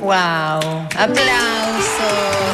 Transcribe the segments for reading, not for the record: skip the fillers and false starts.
Wow, aplausos.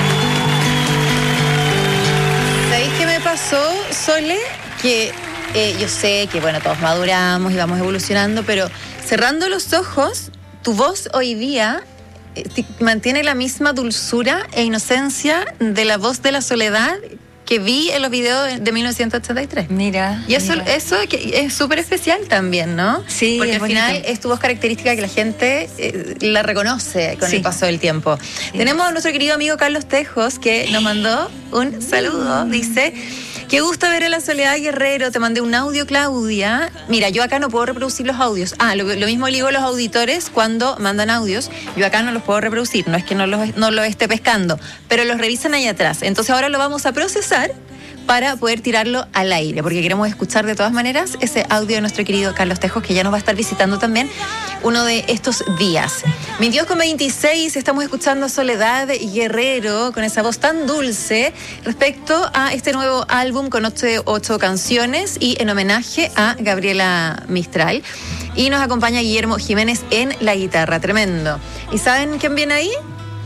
¿Sabéis qué me pasó, Sole? Que yo sé que, bueno, todos maduramos y vamos evolucionando, pero cerrando los ojos, tu voz hoy día mantiene la misma dulzura e inocencia de la voz de la Soledad que vi en los videos de 1983. Mira. Y eso es súper especial también, ¿no? Sí. Porque al bonito. final es tu voz característica que la gente la reconoce con el paso del tiempo. Sí. Tenemos a nuestro querido amigo Carlos Tejos que nos mandó un saludo. Dice: qué gusto ver a la Soledad Guerrero. Te mandé un audio, Claudia. Mira, yo acá no puedo reproducir los audios. Lo mismo le digo a los auditores cuando mandan audios. Yo acá no los puedo reproducir. No es que no los esté pescando, pero los revisan ahí atrás. Entonces ahora lo vamos a procesar para poder tirarlo al aire, porque queremos escuchar de todas maneras ese audio de nuestro querido Carlos Tejos, que ya nos va a estar visitando también uno de estos días. 22:26, estamos escuchando a Soledad Guerrero con esa voz tan dulce respecto a este nuevo álbum con 8 canciones y en homenaje a Gabriela Mistral. Y nos acompaña Guillermo Jiménez en la guitarra, tremendo. ¿Y saben quién viene ahí?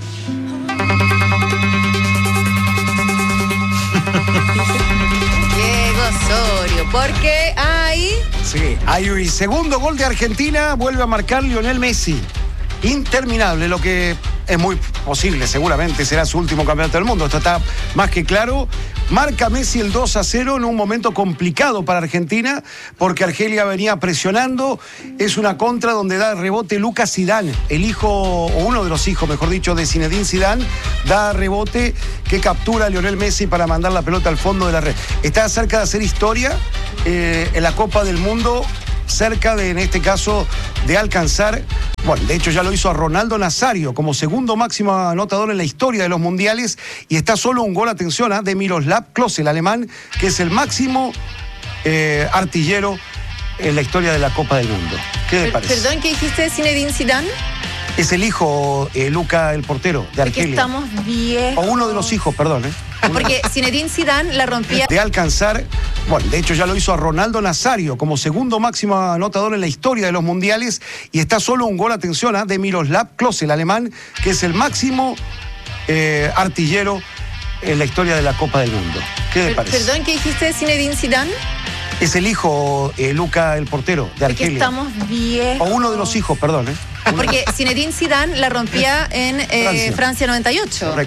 Diego Osorio, porque hay... Sí, hay un segundo gol de Argentina, vuelve a marcar Lionel Messi. Interminable, lo que es muy posible, seguramente será su último campeonato del mundo. Esto está más que claro. Marca Messi el 2-0 en un momento complicado para Argentina, porque Argelia venía presionando. Es una contra donde da rebote Lucas Zidane, el hijo, o uno de los hijos, mejor dicho, de Zinedine Zidane, da rebote que captura a Lionel Messi para mandar la pelota al fondo de la red. Está cerca de hacer historia en la Copa del Mundo, cerca de, en este caso, de alcanzar, bueno, de hecho ya lo hizo a Ronaldo Nazario como segundo máximo anotador en la historia de los mundiales, y está solo un gol, atención, de Miroslav Klose, el alemán, que es el máximo artillero en la historia de la Copa del Mundo. ¿Qué le parece? Perdón, ¿qué dijiste de Zinedine Zidane? Es el hijo, Luca, el portero de Argelia. Porque estamos viejos. O uno de los hijos, perdón. Porque Zinedine Zidane la rompía... De alcanzar, bueno, de hecho ya lo hizo a Ronaldo Nazario como segundo máximo anotador en la historia de los mundiales, y está solo un gol, atención, de Miroslav Klose, el alemán, que es el máximo artillero en la historia de la Copa del Mundo. ¿Qué le parece? Perdón, ¿qué dijiste de Zinedine Zidane? Es el hijo, Luca, el portero de Argelia. Porque estamos viejos. O uno de los hijos, perdón. Porque Zinedine Zidane la rompía en Francia 98. Correcto.